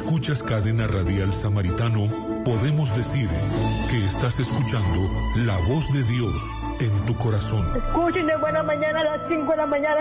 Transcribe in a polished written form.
escuchas Cadena Radial Samaritano, podemos decir que estás escuchando la voz de Dios en tu corazón. Escuchen de buena mañana a las 5 de la mañana